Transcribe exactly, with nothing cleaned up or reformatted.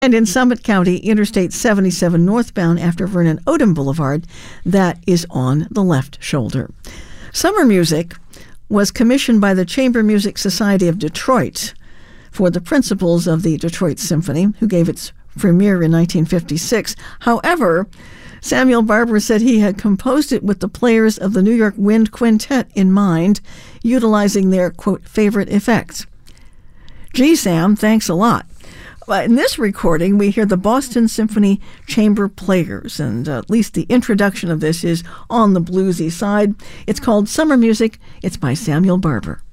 And in Summit County, Interstate seventy-seven northbound after Vernon Odom Boulevard, that is on the left shoulder. Summer Music was commissioned by the Chamber Music Society of Detroit for the principals of the Detroit Symphony, who gave its premiere in nineteen fifty-six. However, Samuel Barber said he had composed it with the players of the New York Wind Quintet in mind, utilizing their, quote, favorite effects. Gee, Sam, thanks a lot. In this recording, we hear the Boston Symphony Chamber Players, and uh, at least the introduction of this is on the bluesy side. It's called Summer Music. It's by Samuel Barber.